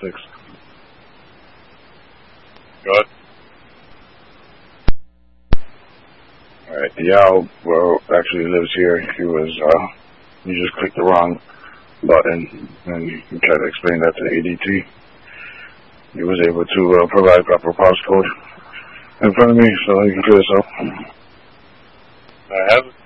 6. Good. Alright, Yao, well, actually lives here. You just clicked the wrong button, and you can try to explain that to ADT. He was able to provide proper passcode in front of me, so you can do it yourself. I have it.